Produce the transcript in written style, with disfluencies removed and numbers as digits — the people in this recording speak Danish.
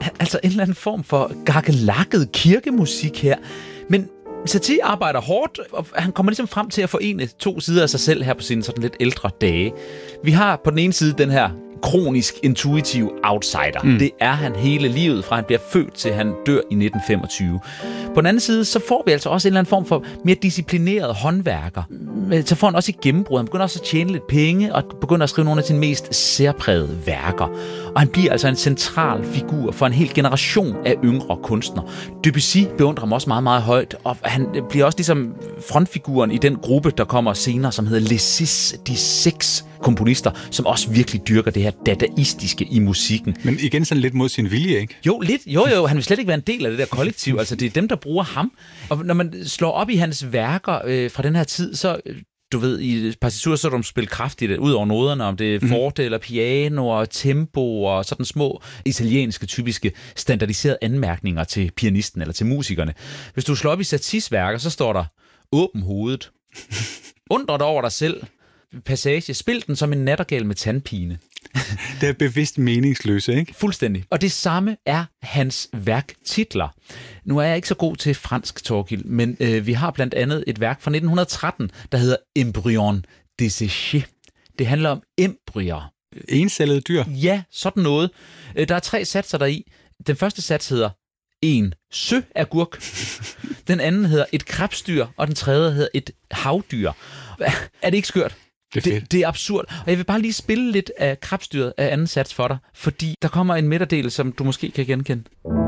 altså en eller anden form for gakkelakket kirkemusik her. Men Satie arbejder hårdt, og han kommer ligesom frem til at forene to sider af sig selv her på sine sådan lidt ældre dage. Vi har på den ene side den her kronisk intuitiv outsider. Det er han hele livet, fra han bliver født til han dør i 1925. På den anden side, så får vi altså også en eller anden form for mere disciplineret håndværker. Så får han også et gennembrud. Han begynder også at tjene lidt penge, og begynder at skrive nogle af sine mest særprægede værker. Og han bliver altså en central figur for en hel generation af yngre kunstnere. Debussy beundrer ham også meget, meget højt, og han bliver også ligesom frontfiguren i den gruppe, der kommer senere, som hedder Les Six, de 6 komponister, som også virkelig dyrker det her dadaistiske i musikken. Men igen sådan lidt mod sin vilje, ikke? Jo, lidt. Jo, han vil slet ikke være en del af det der kollektiv. Altså, det er dem, der bruger ham. Og når man slår op i hans værker fra den her tid, så du ved, i partitur, så er de spillet kraftigt ud over noderne, om det er forte eller piano og tempo og sådan små italienske, typiske standardiserede anmærkninger til pianisten eller til musikerne. Hvis du slår op i Saties værker, så står der åben hovedet. Undre dig over dig selv. Passage. Spil den som en nattergal med tandpine. Det er bevidst meningsløse, ikke? Fuldstændig. Og det samme er hans værktitler. Nu er jeg ikke så god til fransk, Torkild, men vi har blandt andet et værk fra 1913, der hedder Embryon desséché. Det handler om embryer. Encellede dyr? Ja, sådan noget. Der er 3 satser deri. Den første sats hedder en søagurk. Den anden hedder et krebsdyr, og den tredje hedder et havdyr. Er det ikke skørt? Det er absurd. Og jeg vil bare lige spille lidt af krebsdyret af anden sats for dig, fordi der kommer en midterdel, som du måske kan genkende.